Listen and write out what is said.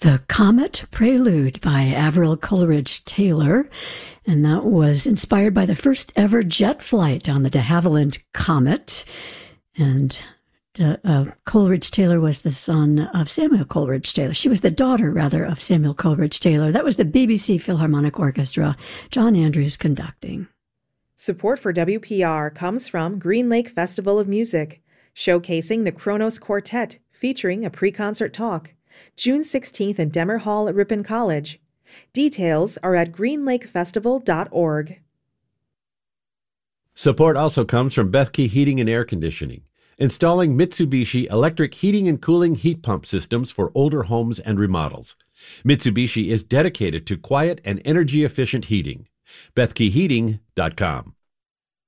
The Comet Prelude by Avril Coleridge-Taylor, and that was inspired by the first ever jet flight on the de Havilland Comet. And Coleridge-Taylor was the son of Samuel Coleridge-Taylor. She was the daughter, rather, of Samuel Coleridge-Taylor. That was the BBC Philharmonic Orchestra, John Andrews conducting. Support for WPR comes from Green Lake Festival of Music, showcasing the Kronos Quartet, featuring a pre-concert talk. June 16th in Demmer Hall at Ripon College. Details are at greenlakefestival.org. Support also comes from Bethke Heating and Air Conditioning, installing Mitsubishi electric heating and cooling heat pump systems for older homes and remodels. Mitsubishi is dedicated to quiet and energy-efficient heating. BethkeHeating.com.